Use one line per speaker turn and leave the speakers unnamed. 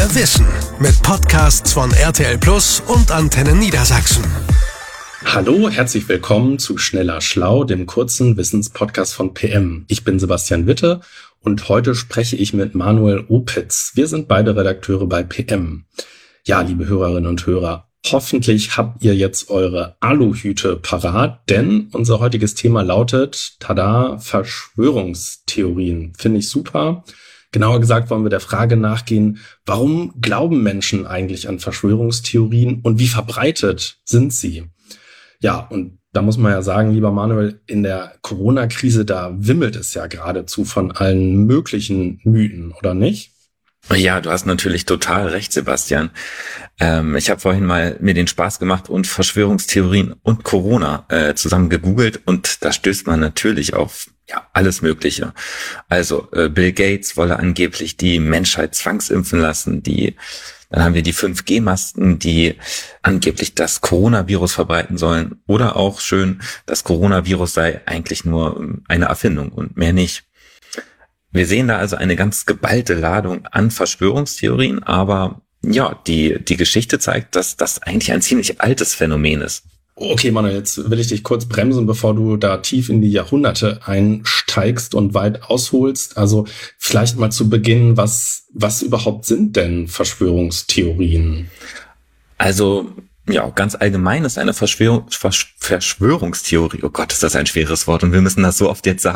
Mehr Wissen mit Podcasts von RTL Plus und Antenne Niedersachsen.
Hallo, herzlich willkommen zu Schneller Schlau, dem kurzen Wissenspodcast von PM. Ich bin Sebastian Witte und heute spreche ich mit Manuel Opitz. Wir sind beide Redakteure bei PM. Ja, liebe Hörerinnen und Hörer, hoffentlich habt ihr jetzt eure Aluhüte parat, denn unser heutiges Thema lautet, tada, Verschwörungstheorien. Finde ich super. Genauer gesagt wollen wir der Frage nachgehen, warum glauben Menschen eigentlich an Verschwörungstheorien und wie verbreitet sind sie? Ja, und da muss man ja sagen, lieber Manuel, in der Corona-Krise, da wimmelt es ja geradezu von allen möglichen Mythen, oder nicht?
Ja, du hast natürlich total recht, Sebastian. Ich habe vorhin mal mir den Spaß gemacht und Verschwörungstheorien und Corona zusammen gegoogelt und da stößt man natürlich auf alles Mögliche. Also Bill Gates wolle angeblich die Menschheit zwangsimpfen lassen. Dann haben wir die 5G-Masten, die angeblich das Coronavirus verbreiten sollen. Oder auch schön, das Coronavirus sei eigentlich nur eine Erfindung und mehr nicht. Wir sehen da also eine ganz geballte Ladung an Verschwörungstheorien, aber ja, die Geschichte zeigt, dass das eigentlich ein ziemlich altes Phänomen ist.
Okay, Manuel, jetzt will ich dich kurz bremsen, bevor du da tief in die Jahrhunderte einsteigst und weit ausholst. Also vielleicht mal zu Beginn, was überhaupt sind denn Verschwörungstheorien?
Also ja, ganz allgemein ist eine Verschwörungstheorie, oh Gott, ist das ein schweres Wort und wir müssen das so oft jetzt sagen.